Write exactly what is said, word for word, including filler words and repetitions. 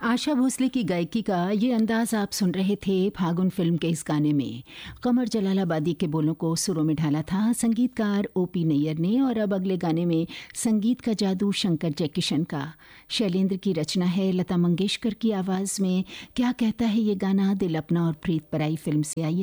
आशा भोसले की गायकी का ये अंदाज आप सुन रहे थे फागुन फिल्म के इस गाने में। कमर जलालाबादी के बोलों को सुरों में ढाला था संगीतकार ओपी नैयर ने। और अब अगले गाने में संगीत का जादू शंकर जयकिशन का, शैलेंद्र की रचना है, लता मंगेशकर की आवाज़ में। क्या कहता है ये गाना, दिल अपना और प्रीत पराई फिल्म से। आइए